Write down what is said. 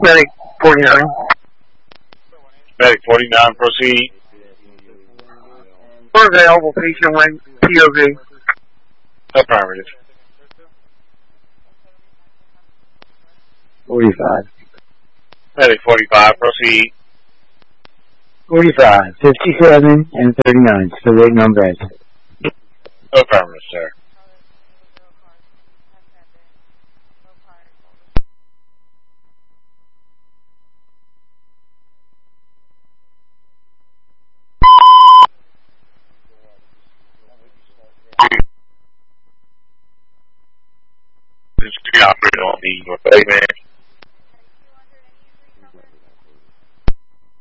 Medic 49. Medic 49, proceed. For available patient when POV. Affirmative. 45. Medic 45, proceed. 45, 57, and 39. Still waiting on beds. Affirmative, sir. This is the operator on the man.